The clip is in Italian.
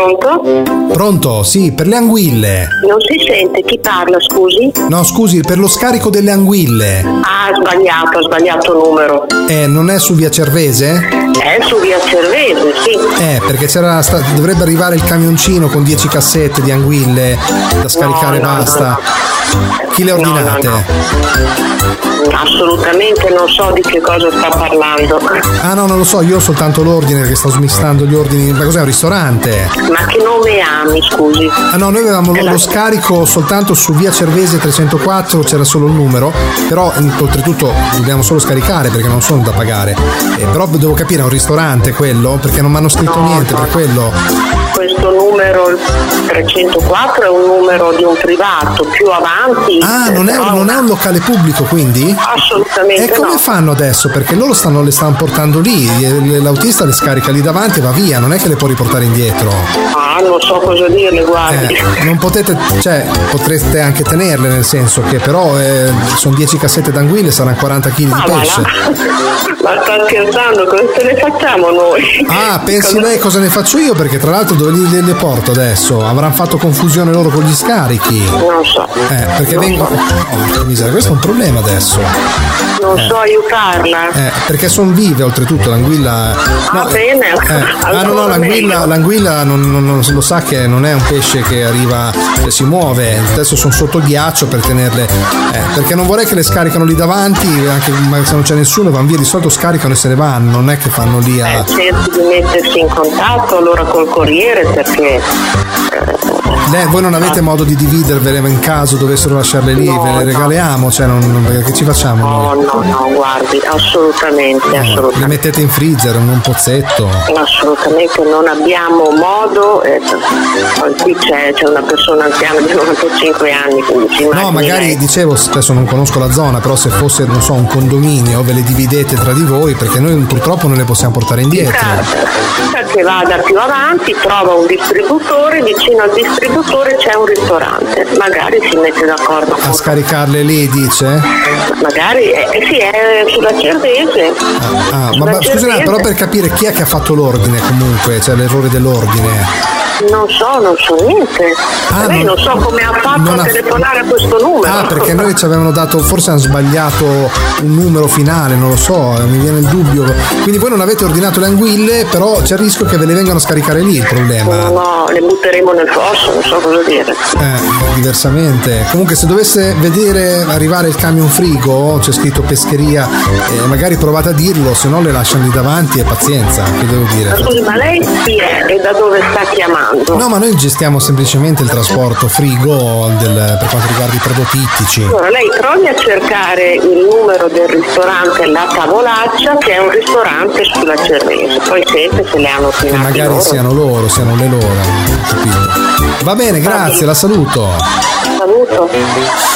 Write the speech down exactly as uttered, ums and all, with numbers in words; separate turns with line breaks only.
Pronto?
Pronto? Sì, per le anguille.
Non si sente, chi parla, scusi?
No, scusi, per lo scarico delle anguille.
Ah, sbagliato, ho sbagliato numero.
Eh, non è su via Cervese?
È su via Cervese, sì.
Eh, perché c'era sta- dovrebbe arrivare il camioncino con dieci cassette di anguille da scaricare,
No, no,
basta.
no.
Chi le ordinate?
No, no, no. Assolutamente non so di che cosa sta parlando.
Ah no, non lo so, io ho soltanto l'ordine che sto smistando gli ordini. Ma cos'è, un ristorante?
Ma che nome ha, mi scusi?
Ah no, noi avevamo lo,
la-
lo scarico soltanto su via Cervese trecentoquattro, c'era solo il numero, però mh, oltretutto dobbiamo solo scaricare perché non sono da pagare. Eh, però devo capire, è un ristorante quello? Perché non mi hanno scritto
No,
niente
no.
per quello.
Questo numero trecentoquattro è un numero di un privato, più avanti.
Ah, non è,
però-
non è un locale pubblico quindi?
Assolutamente
E come
no.
fanno adesso? Perché loro stanno, le stanno portando lì, l'autista le scarica lì davanti e va via, non è che le può riportare indietro.
Ah, non so cosa dirle, guardi.
Eh, non potete, cioè, potreste anche tenerle, nel senso che però eh, sono dieci cassette d'anguille, saranno quaranta chili
Ma
di
va
pesce.
là. Ma sta scherzando, cosa se ne facciamo noi?
Ah, pensi
Cosa-
lei cosa ne faccio io? Perché tra l'altro dove li, le porto adesso? Avranno fatto confusione loro con gli scarichi.
Non so.
Eh, perché
Non
vengono.
so.
Oh, miseria, questo è un problema adesso.
Non
Eh.
so aiutarla.
Eh, perché sono vive oltretutto, l'anguilla.
Ah,
no,
bene.
eh, ah no, no,
Allora
l'anguilla,
meglio.
l'anguilla non, non- non- lo sa che non è un pesce che arriva, cioè, si muove. Adesso sono sotto ghiaccio per tenerle. eh, perché non vorrei che le scaricano lì davanti, anche ma se non c'è nessuno, vanno via, di solito scaricano e se ne vanno, non è che fanno lì a.
Eh, cerchi di mettersi in contatto allora col corriere perché eh,
Lei- voi non avete modo di dividervele in caso dovessero lasciarle lì,
No,
ve le
no.
regaliamo, cioè non, non- perché che ci facciamo
no,
noi?
no, no, guardi, assolutamente,
Eh, le
assolutamente.
mettete in freezer, in un pozzetto.
Assolutamente non abbiamo modo, eh, poi qui c'è, c'è una persona anziana di novantacinque anni, quindi ci
No,
immagini
magari
lei.
dicevo, adesso non conosco la zona, però se fosse, non so, un condominio, ve le dividete tra di voi, perché noi purtroppo non le possiamo portare indietro.
Certo, che vada più avanti, trova un distributore, vicino al distributore c'è un ristorante, magari si mette d'accordo
A
con
scaricare lì, dice?
magari eh, eh, sì, è sulla Cervese.
Ah, ma,
Sulla
ma scusi,
Cervese.
però per capire chi è che ha fatto l'ordine comunque, cioè l'errore dell'ordine.
Non so, non so niente.
Ah,
Lei
non-
non so come ha fatto
non
a
ha-
telefonare a questo numero.
Ah, perché noi ci avevano dato, forse hanno sbagliato un numero finale, non lo so, eh, mi viene il dubbio. Quindi voi non avete ordinato le anguille, però c'è il rischio che ve le vengano a scaricare lì il problema.
No, le butteremo nel fosso, non so cosa dire.
Eh, diversamente. Comunque se dovesse vedere arrivare il camion frigo, c'è scritto pescheria, eh, magari provate a dirlo, se no le lasciano lì davanti e pazienza, che devo dire.
Scusi, ma lei chi è e da dove sta chiamando?
No, ma noi gestiamo semplicemente il trasporto frigo del- per quanto riguarda i prodotti ittici.
Allora, lei provi a cercare il numero del ristorante La Tavolaccia, che è un ristorante sulla Cervese. Poi sempre se le hanno
Che
ordinati
magari
loro.
siano loro, siano le loro, capito? Va bene, grazie, la saluto.
Saluto.